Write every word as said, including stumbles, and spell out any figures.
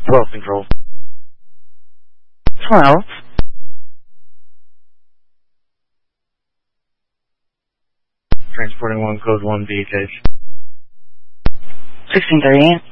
twelve control. twelve. Transporting one code one V H. sixteen thirty-eight.